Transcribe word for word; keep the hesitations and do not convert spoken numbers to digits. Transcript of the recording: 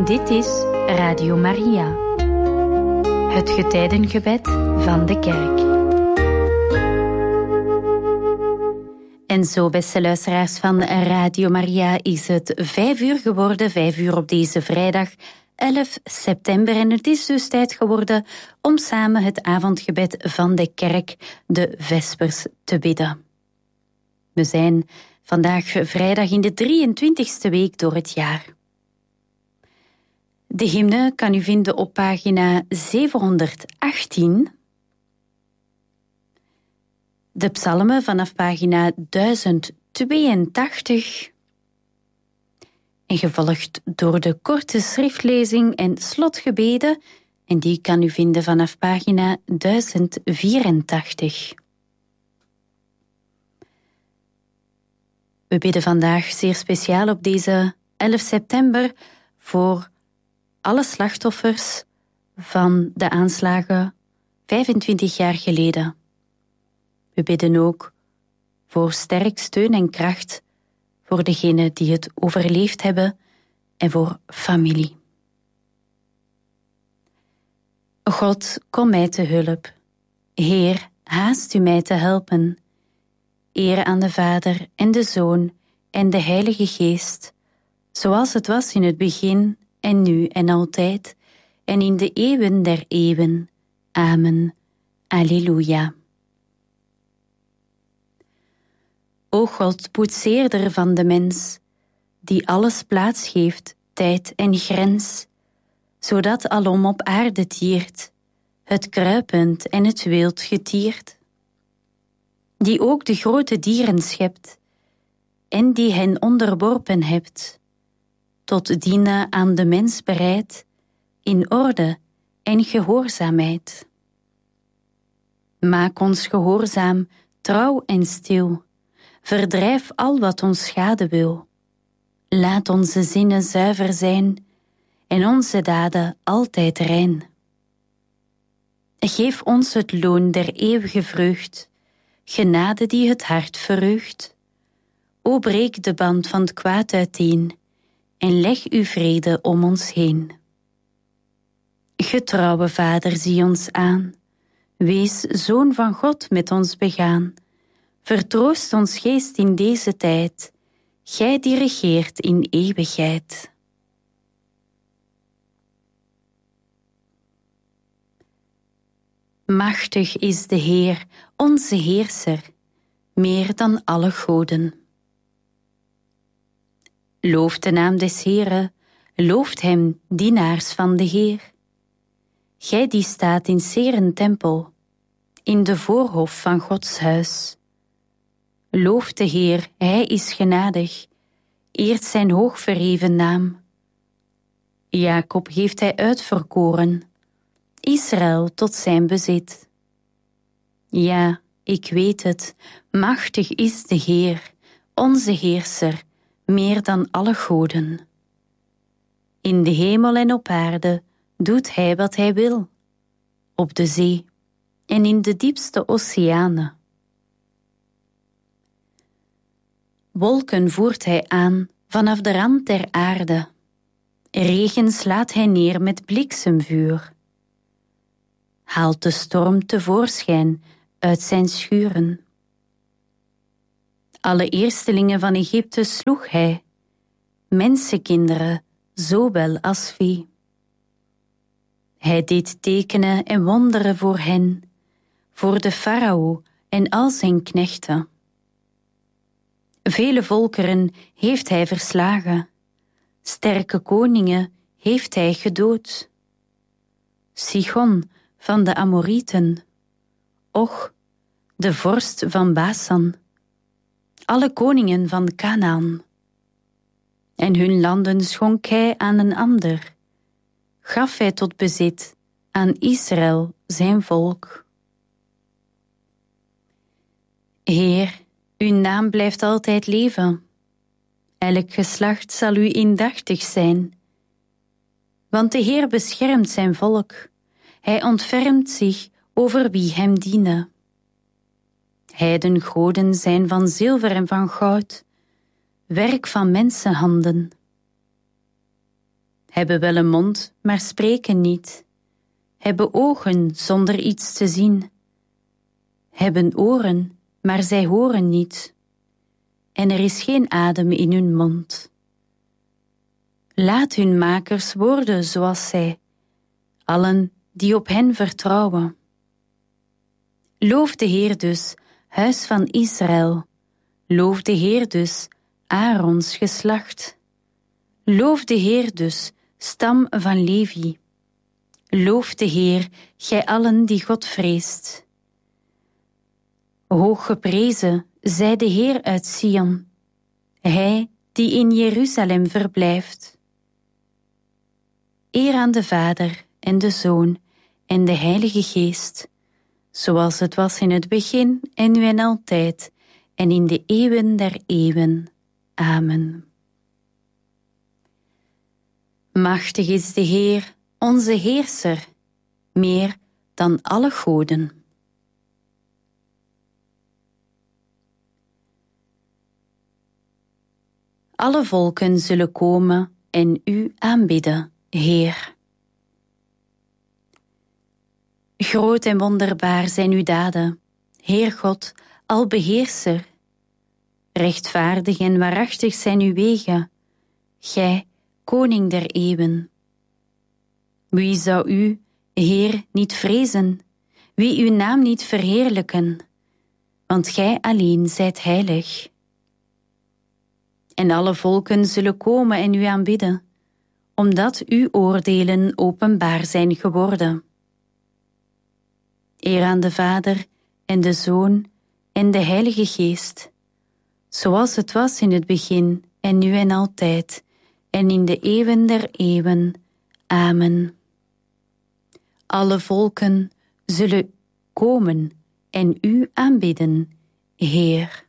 Dit is Radio Maria, het getijdengebed van de kerk. En zo, beste luisteraars van Radio Maria, is het vijf uur geworden, vijf uur op deze vrijdag elf september. En het is dus tijd geworden om samen het avondgebed van de kerk, de Vespers, te bidden. We zijn vandaag vrijdag in de drieëntwintigste week door het jaar. De hymne kan u vinden op pagina zevenhonderdachttien. De psalmen vanaf pagina duizend tweeëntachtig. En gevolgd door de korte schriftlezing en slotgebeden. En die kan u vinden vanaf pagina duizend vierentachtig. We bidden vandaag zeer speciaal op deze elf september voor alle slachtoffers van de aanslagen vijfentwintig jaar geleden. We bidden ook voor sterk steun en kracht voor degenen die het overleefd hebben en voor familie. God, kom mij te hulp. Heer, haast u mij te helpen. Eer aan de Vader en de Zoon en de Heilige Geest, zoals het was in het begin en nu en altijd, en in de eeuwen der eeuwen. Amen. Alleluia. O God, boetseerder van de mens, die alles plaats geeft, tijd en grens, zodat alom op aarde tiert, het kruipend en het wild getiert, die ook de grote dieren schept, en die hen onderworpen hebt, tot dienen aan de mens bereid, in orde en gehoorzaamheid. Maak ons gehoorzaam, trouw en stil, verdrijf al wat ons schade wil. Laat onze zinnen zuiver zijn, en onze daden altijd rein. Geef ons het loon der eeuwige vreugd, genade die het hart verheugt. O breek de band van het kwaad uiteen, en leg uw vrede om ons heen. Getrouwe Vader, zie ons aan, wees Zoon van God met ons begaan. Vertroost ons geest in deze tijd, gij die regeert in eeuwigheid. Machtig is de Heer, onze Heerser, meer dan alle goden. Looft de naam des Heeren, looft hem, dienaars van de Heer. Gij die staat in Seren tempel, in de voorhof van Gods huis. Looft de Heer, hij is genadig, eert zijn hoogverheven naam. Jacob heeft hij uitverkoren, Israël tot zijn bezit. Ja, ik weet het, machtig is de Heer, onze Heerser, meer dan alle goden. In de hemel en op aarde doet hij wat hij wil, op de zee en in de diepste oceanen. Wolken voert hij aan vanaf de rand der aarde, regen slaat hij neer met bliksemvuur. Haalt de storm tevoorschijn uit zijn schuren. Alle eerstelingen van Egypte sloeg hij, mensenkinderen, zowel als vee. Hij deed tekenen en wonderen voor hen, voor de farao en al zijn knechten. Vele volkeren heeft hij verslagen, sterke koningen heeft hij gedood. Sichon van de Amorieten, Och, de vorst van Basan, alle koningen van Kanaan. En hun landen schonk hij aan een ander, gaf hij tot bezit aan Israël zijn volk. Heer, uw naam blijft altijd leven. Elk geslacht zal u indachtig zijn. Want de Heer beschermt zijn volk. Hij ontfermt zich over wie hem dienen. Heidengoden zijn van zilver en van goud, werk van mensenhanden. hebben wel een mond, maar spreken niet, hebben ogen zonder iets te zien, hebben oren, maar zij horen niet, en er is geen adem in hun mond. Laat hun makers worden zoals zij, allen die op hen vertrouwen. Loof de Heer dus, huis van Israël, loof de Heer dus, Aarons geslacht. Loof de Heer dus, stam van Levi. Loof de Heer, gij allen die God vreest. Hoog geprezen zij de Heer uit Sion, hij die in Jeruzalem verblijft. Eer aan de Vader en de Zoon en de Heilige Geest, zoals het was in het begin en nu en altijd, en in de eeuwen der eeuwen. Amen. Machtig is de Heer, onze Heerser, meer dan alle goden. Alle volken zullen komen en u aanbidden, Heer. Groot en wonderbaar zijn uw daden, Heer God, albeheerser. Rechtvaardig en waarachtig zijn uw wegen, gij, koning der eeuwen. Wie zou u, Heer, niet vrezen, wie uw naam niet verheerlijken, want gij alleen zijt heilig. En alle volken zullen komen en u aanbidden, omdat uw oordelen openbaar zijn geworden. Eer aan de Vader en de Zoon en de Heilige Geest, zoals het was in het begin en nu en altijd, en in de eeuwen der eeuwen. Amen. Alle volken zullen komen en u aanbidden, Heer.